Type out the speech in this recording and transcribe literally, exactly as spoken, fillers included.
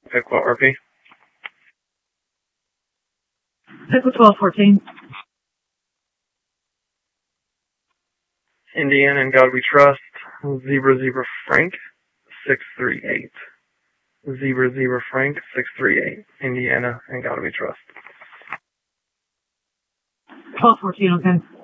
Pick what, R P? Pick with twelve fourteen. Indiana and God We Trust. Zebra Zebra Frank, six three eight. Zebra Zebra Frank, six three eight. Indiana and God We Trust. twelve fourteen, okay.